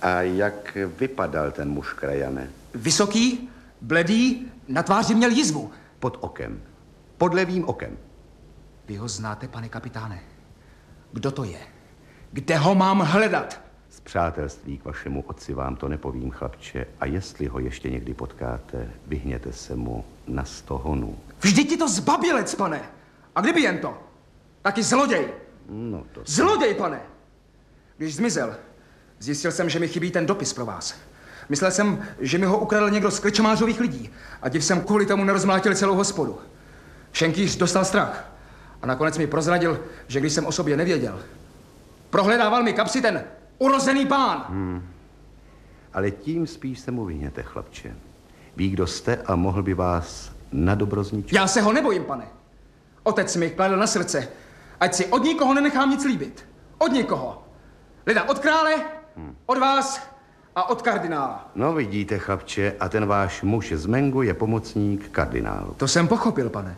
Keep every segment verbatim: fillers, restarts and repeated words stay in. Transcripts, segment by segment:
A jak vypadal ten muž, krajane? Vysoký, bledý, na tváři měl jizvu. Pod okem. Pod levým okem. Vy ho znáte, pane kapitáne? Kdo to je? Kde ho mám hledat? Z přátelství k vašemu otci vám to nepovím, chlapče. A jestli ho ještě někdy potkáte, vyhněte se mu na sto honů. Vždyť je to zbabělec, pane. A kdyby jen to? Taky zloděj. No to... Zloděj, pane. Když zmizel, zjistil jsem, že mi chybí ten dopis pro vás. Myslel jsem, že mi ho ukradl někdo z klečemářových lidí. A div jsem kvůli tomu nerozmlátil celou hospodu. Šenkýř dostal strach. A nakonec mi prozradil, že když jsem o sobě nevěděl, prohledával mi kapsy ten urozený pán. Hmm. Ale tím spíš se mu vyhněte, chlapče. Ví, kdo jste a mohl by vás na dobro zničit. Já se ho nebojím, pane. Otec mi kladl na srdce, ať si od nikoho nenechám nic líbit. Od nikoho. Leda od krále, hmm. od vás a od kardinála. No vidíte, chlapče, a ten váš muž z Mengu je pomocník kardinálu. To jsem pochopil, pane.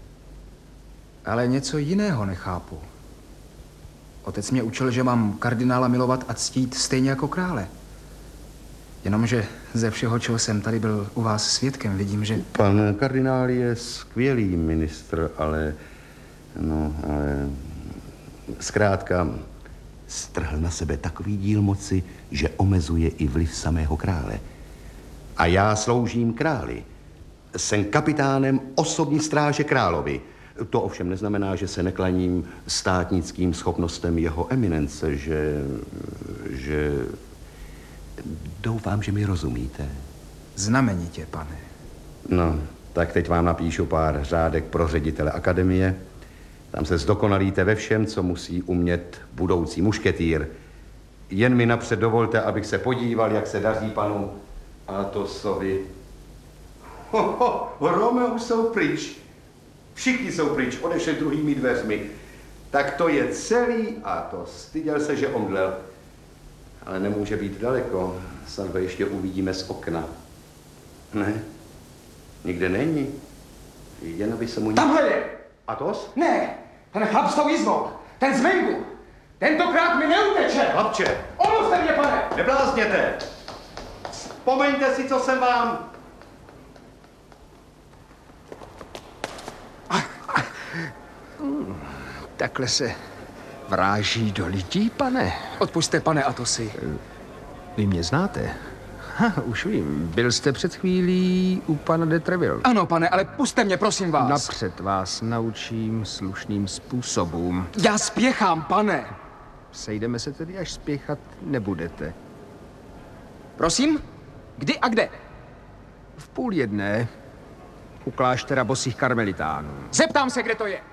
Ale něco jiného nechápu. Otec mě učil, že mám kardinála milovat a ctít stejně jako krále. Jenomže ze všeho, čeho jsem tady byl u vás svědkem, vidím, že... Pan kardinál je skvělý ministr, ale... No, ale... Zkrátka, strhl na sebe takový díl moci, že omezuje i vliv samého krále. A já sloužím králi. Jsem kapitánem osobní stráže královi. To ovšem neznamená, že se neklaním státnickým schopnostem jeho eminence, že... že... Doufám, že mi rozumíte. Znamenitě, pane. No, tak teď vám napíšu pár řádek pro ředitele akademie. Tam se zdokonalíte ve všem, co musí umět budoucí mušketýr. Jen mi napřed dovolte, abych se podíval, jak se daří panu Atosovi. Ho, ho, Romeo už jsou pryč. Všichni jsou pryč, odešli druhými dveřmi. Tak to je celý Atos. Styděl se, že omdlel. Ale nemůže být daleko. Snad ho ještě uvidíme z okna. Ne, nikde není. Jen aby se mu... Tamhle je! Atos? Ne, ten chlap s tou jizvou, ten z Mengu. Tentokrát mi neuteče. Chlapče! Omluvte mě, pane! Neblázněte! Vzpomeňte si, co jsem vám... Hmm, takhle se vráží do lidí, pane. Odpusťte, pane Atosi. Vy mě znáte? Ha, už vím. Byl jste před chvílí u pana de Treville. Ano, pane, ale puste mě, prosím vás. Napřed vás naučím slušným způsobům. Já spěchám, pane. Sejdeme se tedy, až spěchat nebudete. Prosím? Kdy a kde? V půl jedné u kláštera bosých karmelitánů. Zeptám se, kde to je.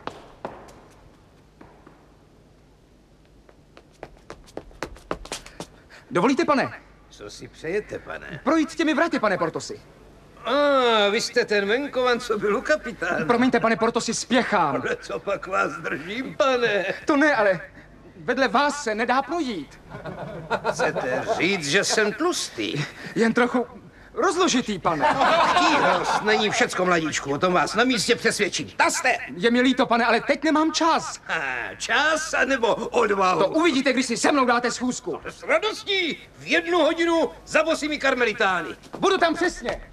Dovolíte, pane? Co si přejete, pane? Projít těmi vraty, pane Portosi. A, vy jste ten venkovan, co byl u kapitána. Promiňte, pane Portosi, spěchám. Ale co pak vás držím, pane? To ne, ale vedle vás se nedá projít. Chcete říct, že jsem tlustý? Jen trochu rozložitý, pane. Kýhrost, není všecko, mladíčku, o tom vás na místě přesvědčím. Ta jste! Je mi líto, pane, ale teď nemám čas. A, čas, anebo odvahu? To uvidíte, když si se mnou dáte schůzku. S radostí v jednu hodinu za bosými karmelitány. Budu tam přesně.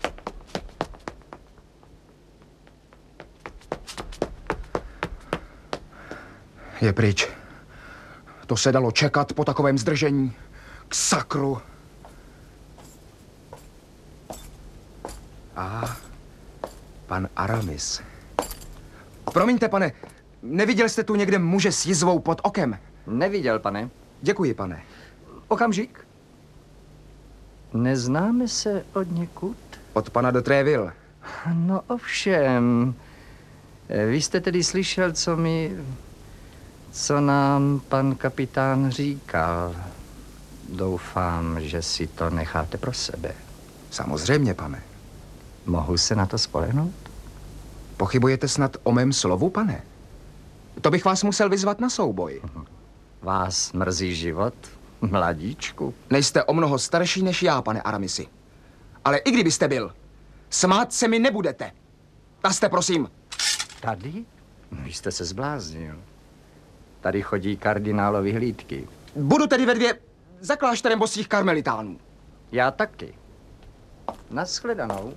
Je pryč. To se dalo čekat po takovém zdržení. K sakru. A pan Aramis. Promiňte, pane, neviděl jste tu někde muže s jizvou pod okem? Neviděl, pane. Děkuji, pane. Okamžik. Neznáme se od někud? Od pana de Treville. No ovšem. Vy jste tedy slyšel, co mi... co nám pan kapitán říkal. Doufám, že si to necháte pro sebe. Samozřejmě, pane. Mohu se na to spolehnout? Pochybujete snad o mém slovu, pane? To bych vás musel vyzvat na souboj. Vás mrzí život, mladíčku? Nejste o mnoho starší než já, pane Aramisi. Ale i kdybyste byl, smát se mi nebudete. Ta jste, prosím. Tady? Vy jste se zbláznil. Tady chodí kardinálovi hlídky. Budu tedy ve dvě za klášterem bosých karmelitánů. Já taky. Naschledanou.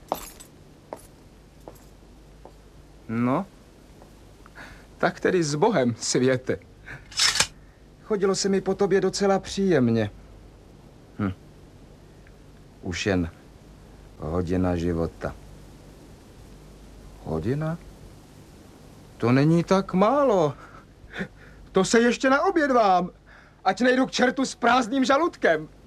No, tak tedy s Bohem, světe. Chodilo se mi po tobě docela příjemně. Hm. Už jen hodina života. Hodina? To není tak málo. To se ještě naobědvám. Ať nejdu k čertu s prázdným žaludkem.